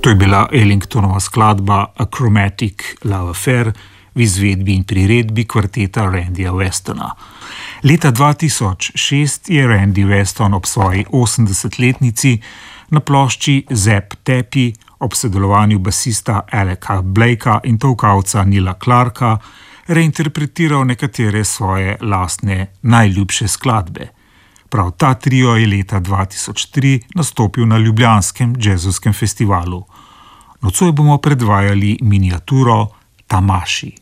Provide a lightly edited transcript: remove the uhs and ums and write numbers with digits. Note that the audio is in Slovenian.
To je bila Ellingtonova skladba A Chromatic Love Affair v izvedbi in priredbi kvarteta Randyja Westona. Leta 2006 je Randy Weston ob svoji 80-letnici na plošči Zap Tepi ob sodelovanju basista Aleka Blakea in tolkavca Nila Clarka reinterpretiral nekatere svoje lastne najljubše skladbe. Prav ta trio je leta 2003 nastopil na ljubljanskem džezovskem festivalu. Nocoj bomo predvajali miniaturo Tamaši.